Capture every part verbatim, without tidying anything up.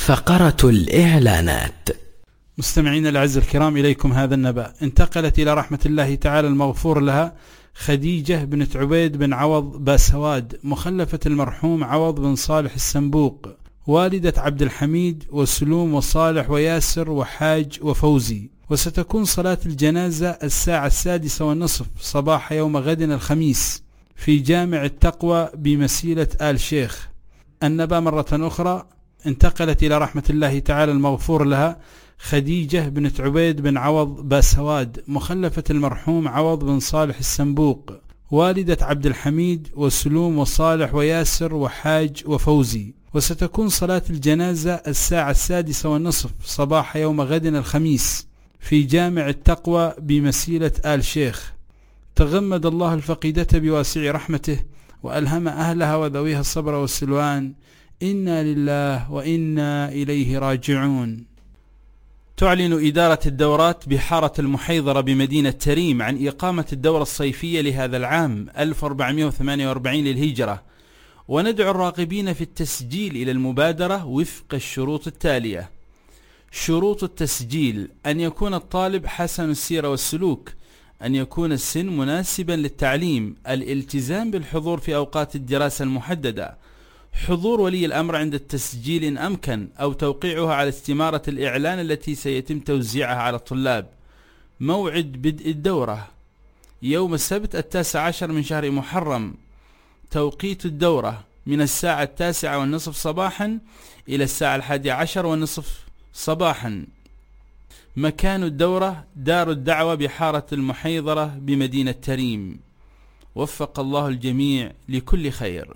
فقرة الإعلانات. مستمعين الأعزاء الكرام، إليكم هذا النبأ. انتقلت إلى رحمة الله تعالى المغفور لها خديجة بنت عبيد بن عوض باسواد، مخلفة المرحوم عوض بن صالح السنبوق، والدة عبد الحميد وسلوم وصالح وياسر وحاج وفوزي. وستكون صلاة الجنازة الساعة السادسة والنصف صباح يوم غد الخميس في جامع التقوى بمسيلة آل شيخ. النبأ مرة أخرى. انتقلت إلى رحمة الله تعالى المغفور لها خديجة بنت عبيد بن عوض باسواد، مخلفة المرحوم عوض بن صالح السنبوق، والدة عبد الحميد وسلوم وصالح وياسر وحاج وفوزي. وستكون صلاة الجنازة الساعة السادسة والنصف صباح يوم غد الخميس في جامع التقوى بمسيلة آل شيخ. تغمد الله الفقيدة بواسع رحمته وألهم أهلها وذويها الصبر والسلوان. إنا لله وإنا إليه راجعون. تعلن إدارة الدورات بحارة المحيضرة بمدينة تريم عن إقامة الدورة الصيفية لهذا العام ألف وأربعمائة وثمانية وأربعين للهجرة، وندعو الراغبين في التسجيل إلى المبادرة وفق الشروط التالية. شروط التسجيل: أن يكون الطالب حسن السيرة والسلوك، أن يكون السن مناسبا للتعليم، الالتزام بالحضور في أوقات الدراسة المحددة، حضور ولي الأمر عند التسجيل إن أمكن، أو توقيعها على استمارة الإعلان التي سيتم توزيعها على الطلاب. موعد بدء الدورة: يوم السبت التاسع عشر من شهر محرم. توقيت الدورة: من الساعة التاسعة والنصف صباحا إلى الساعة الحادية عشر والنصف صباحا. مكان الدورة: دار الدعوة بحارة المحيضرة بمدينة تريم. وفق الله الجميع لكل خير.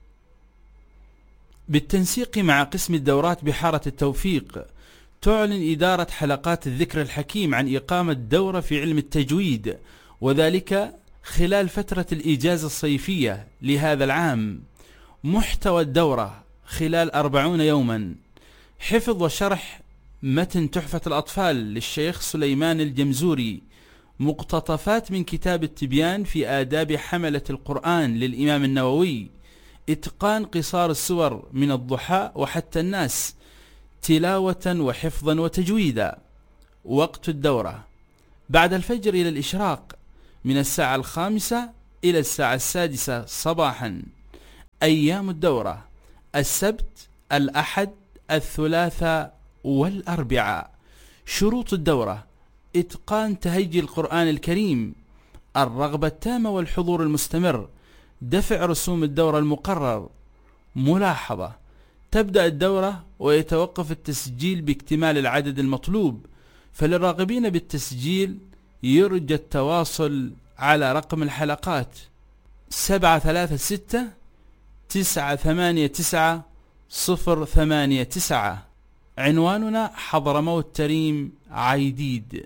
بالتنسيق مع قسم الدورات بحارة التوفيق، تعلن إدارة حلقات الذكر الحكيم عن إقامة دورة في علم التجويد، وذلك خلال فترة الإجازة الصيفية لهذا العام. محتوى الدورة خلال أربعون يوما: حفظ وشرح متن تحفة الأطفال للشيخ سليمان الجمزوري، مقتطفات من كتاب التبيان في آداب حملة القرآن للإمام النووي، إتقان قصار السور من الضحى وحتى الناس، تلاوة وحفظا وتجويدا. وقت الدورة: بعد الفجر إلى الإشراق، من الساعة الخامسة إلى الساعة السادسة صباحا. أيام الدورة: السبت، الأحد، الثلاثاء والأربعاء. شروط الدورة: إتقان تهجي القرآن الكريم، الرغبة التامة والحضور المستمر، دفع رسوم الدورة المقرر. ملاحظة: تبدأ الدورة ويتوقف التسجيل باكتمال العدد المطلوب، فللراغبين بالتسجيل يرجى التواصل على رقم الحلقات سبعة ثلاثة ستة تسعة ثمانية تسعة صفر ثمانية تسعة. عنواننا حضرموت تريم عيديد.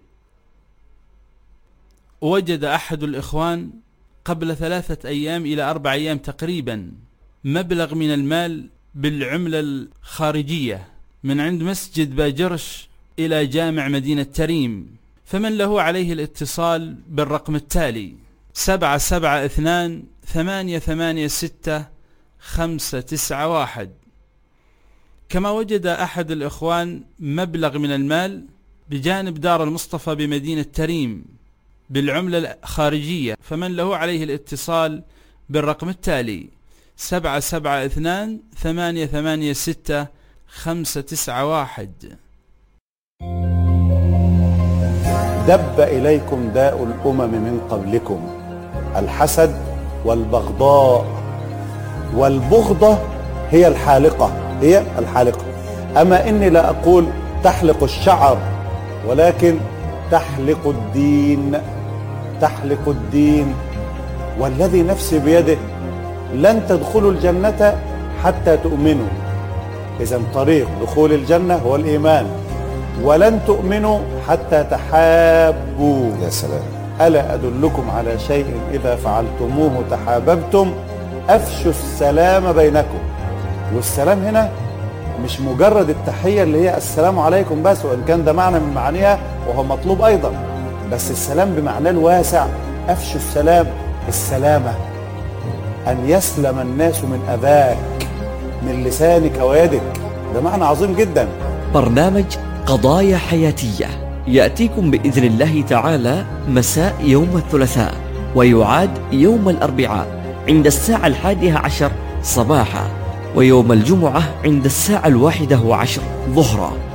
وجد أحد الإخوان قبل ثلاثة أيام إلى أربع أيام تقريبا مبلغ من المال بالعملة الخارجية من عند مسجد باجرش إلى جامع مدينة تريم، فمن له عليه الاتصال بالرقم التالي سبعة سبعة اثنان ثمانية ثمانية ستة خمسة تسعة واحد. كما وجد أحد الإخوان مبلغ من المال بجانب دار المصطفى بمدينة تريم بالعملة الخارجية، فمن له عليه الاتصال بالرقم التالي سبعة سبعة اثنان ثمانية ثمانية ستة خمسة تسعة واحد. دب إليكم داء الأمم من قبلكم، الحسد والبغضاء، والبغضة هي الحالقة، هي الحالقة. أما إني لا أقول تحلق الشعر، ولكن تحلق الدين، تحلق الدين. والذي نفسي بيده لن تدخلوا الجنة حتى تؤمنوا. إذن طريق دخول الجنة هو الإيمان. ولن تؤمنوا حتى تحابوا. يا سلام. ألا أدلكم على شيء إذا فعلتموه تحاببتم؟ أفشوا السلام بينكم. والسلام هنا مش مجرد التحية اللي هي السلام عليكم بس، وإن كان ده معنى من معانيها وهو مطلوب أيضا، بس السلام بمعناه الواسع. أفشوا السلام، السلامة، أن يسلم الناس من أذاك، من لسانك ويدك، ده معنى عظيم جدا. برنامج قضايا حياتية يأتيكم بإذن الله تعالى مساء يوم الثلاثاء، ويعاد يوم الأربعاء عند الساعة الحادية عشر صباحا، ويوم الجمعة عند الساعة الواحدة وعشر ظهرا.